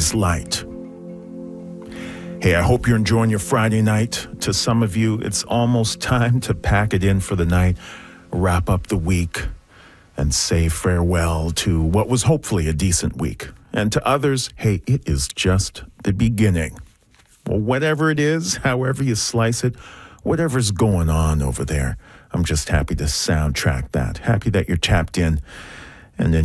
always light. Hey, I hope you're enjoying your Friday night. To some of you, it's almost time to pack it in for the night, wrap up the week, and say farewell to what was hopefully a decent week. And to others, hey, it is just the beginning. Well, whatever it is, however you slice it, whatever's going on over there, I'm just happy to soundtrack that. Happy that you're tapped in. And then